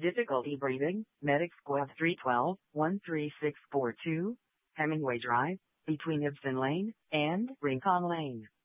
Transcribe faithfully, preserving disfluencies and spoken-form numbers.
Difficulty breathing, Medic Squad three one two, one three six four two, Hemingway Drive, between Ibsen Lane and Rincon Lane.